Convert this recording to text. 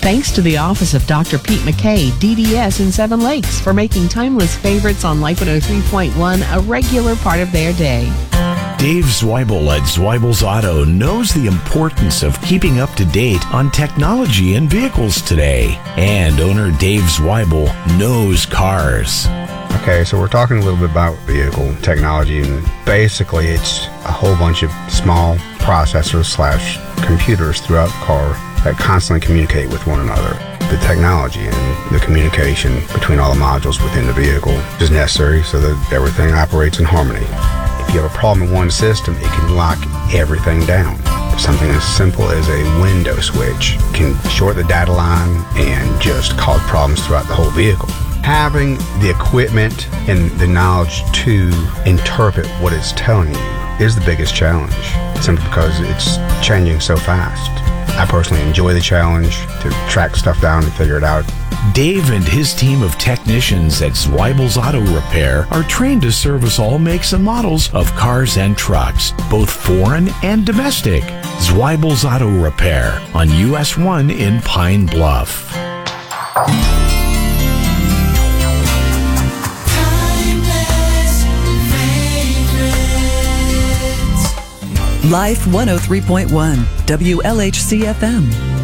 Thanks to the office of Dr. Pete McKay, DDS in Seven Lakes, for making timeless favorites on Life 103.1 a regular part of their day. Dave Zweibel at Zweibel's Auto knows the importance of keeping up to date on technology in vehicles today. And owner Dave Zweibel knows cars. Okay, so we're talking a little bit about vehicle technology, and basically it's a whole bunch of small processors / computers throughout the car that constantly communicate with one another. The technology and the communication between all the modules within the vehicle is necessary so that everything operates in harmony. If you have a problem in one system, it can lock everything down. Something as simple as a window switch can short the data line and just cause problems throughout the whole vehicle. Having the equipment and the knowledge to interpret what it's telling you is the biggest challenge, simply because it's changing so fast. I personally enjoy the challenge to track stuff down and figure it out. Dave and his team of technicians at Zweibel's Auto Repair are trained to service all makes and models of cars and trucks, both foreign and domestic. Zweibel's Auto Repair on US 1 in Pine Bluff. Life 103.1 WLHC FM.